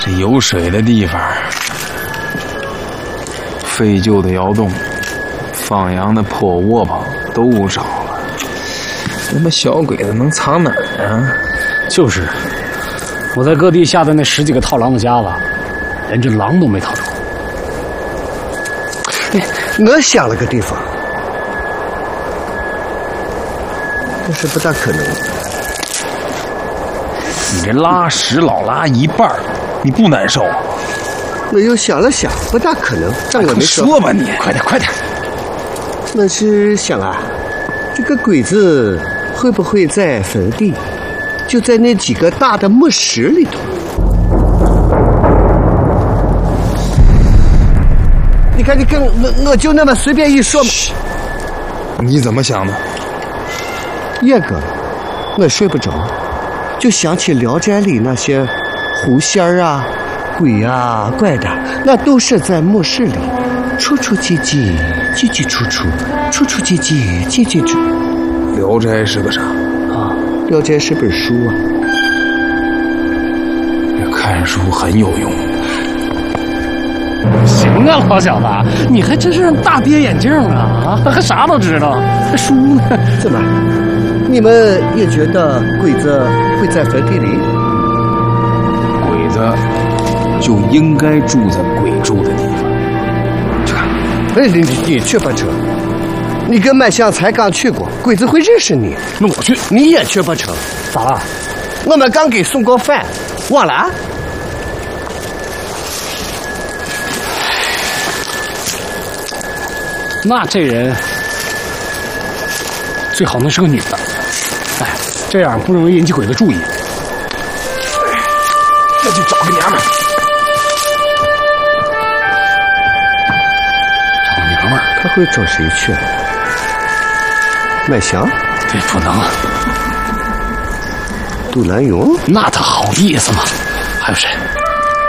有水的地方，废旧的窑洞，放羊的破窝棚都找了，他妈小鬼子能藏哪儿啊？ 就是，我在各地下的那10几个套狼的家子，连只狼都没套着。 我想了个地方，但是不大可能。 你这拉屎老拉一半，你不难受啊？ 我又想了想，不大可能。但我没说吧你，快点！ 我是想啊，这个鬼子会不会在坟地，就在那几个大的墓石里头？你看，我就那么随便一说嘛。 你怎么想的？ 叶哥，我睡不着，就想起《聊斋》里那些狐仙儿啊、鬼啊、怪的，那都是在墓室里出出进进，进进出出，出出进进，进进出。 《聊斋》是个啥啊？《聊斋》是本书啊。 看书很有用。 行啊，老小子，你还真是大跌眼镜啊！还啥都知道，还书呢？ 怎么？你们也觉得鬼子会在坟地里？ 鬼子就应该住在鬼住的地方。去看。 哎，你去不成？你跟麦香才刚去过，鬼子会认识你。 那我去， 你也去不成？ 咋了？ 我们刚给送过饭，忘了啊？ 那这人最好能是个女的，哎，这样不容易引起鬼子注意。 那就找个娘们儿。 找个娘们儿， 他会找谁去？麦香？ 对，不能。 杜兰勇？ 那他好意思吗？还有谁？